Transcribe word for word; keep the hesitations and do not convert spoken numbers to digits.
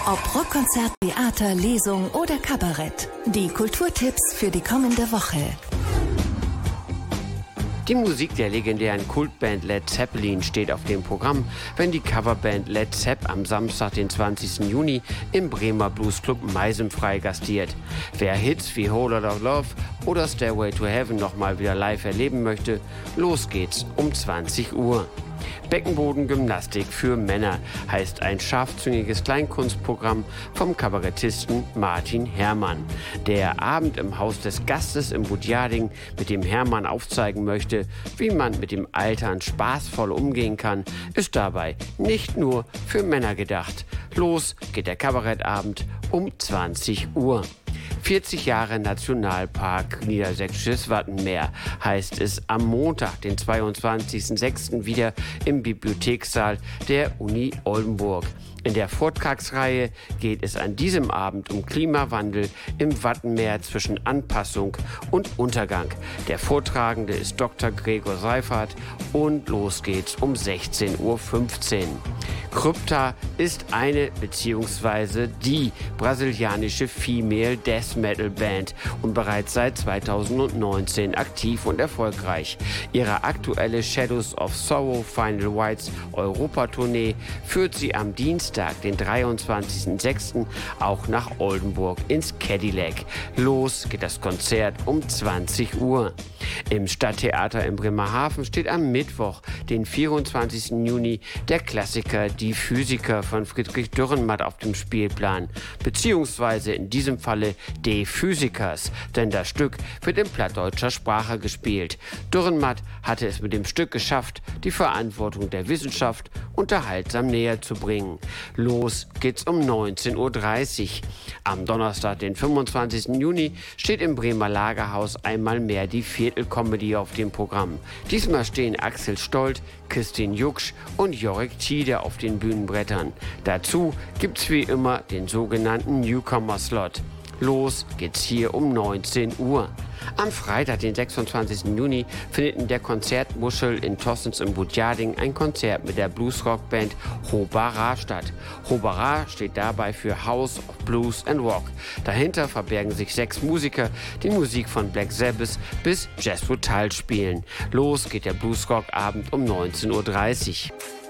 Ob Rockkonzert, Theater, Lesung oder Kabarett. Die Kulturtipps für die kommende Woche. Die Musik der legendären Kultband Led Zeppelin steht auf dem Programm, wenn die Coverband Led Zepp am Samstag, den zwanzigsten Juni im Bremer Bluesclub Meisenfrei gastiert. Wer Hits wie Whole Lotta Love oder Stairway to Heaven nochmal wieder live erleben möchte, los geht's um zwanzig Uhr. Beckenbodengymnastik für Männer heißt ein scharfzüngiges Kleinkunstprogramm vom Kabarettisten Martin Herrmann. Der Abend im Haus des Gastes im Budjading, mit dem Herrmann aufzeigen möchte, wie man mit dem Altern spaßvoll umgehen kann, ist dabei nicht nur für Männer gedacht. Los geht der Kabarettabend um zwanzig Uhr. vierzig Jahre Nationalpark Niedersächsisches Wattenmeer heißt es am Montag, den zweiundzwanzigsten sechsten wieder im Bibliothekssaal der Uni Oldenburg. In der Vortragsreihe geht es an diesem Abend um Klimawandel im Wattenmeer zwischen Anpassung und Untergang. Der Vortragende ist Doktor Gregor Seifert und los geht's um sechzehn Uhr fünfzehn. Krypta ist eine bzw. die brasilianische Female Death Metal Band und bereits seit zweitausendneunzehn aktiv und erfolgreich. Ihre aktuelle Shadows of Sorrow Final Rites Europatournee führt sie am Dienstag, den dreiundzwanzigsten sechsten auch nach Oldenburg ins Cadillac. Los geht das Konzert um zwanzig Uhr. Im Stadttheater in Bremerhaven steht am Mittwoch, den vierundzwanzigsten Juni, der Klassiker Die Physiker von Friedrich Dürrenmatt auf dem Spielplan, beziehungsweise in diesem Falle De Physikers, denn das Stück wird in plattdeutscher Sprache gespielt. Dürrenmatt hatte es mit dem Stück geschafft, die Verantwortung der Wissenschaft unterhaltsam näher zu bringen. Los geht's um neunzehn Uhr dreißig. Am Donnerstag, den fünfundzwanzigsten Juni, steht im Bremer Lagerhaus einmal mehr die Viertel-Comedy auf dem Programm. Diesmal stehen Axel Stolt, Christine Jucksch und Jorik Tiede auf den Bühnenbrettern. Dazu gibt's wie immer den sogenannten Newcomer-Slot. Los geht's hier um neunzehn Uhr. Am Freitag, den sechsundzwanzigsten Juni, findet in der Konzertmuschel in Tossens im Budjading ein Konzert mit der Bluesrock-Band Hobara statt. Hobara steht dabei für House of Blues and Rock. Dahinter verbergen sich sechs Musiker, die Musik von Black Sabbath bis Jethro Tull spielen. Los geht der Bluesrock-Abend um neunzehn Uhr dreißig.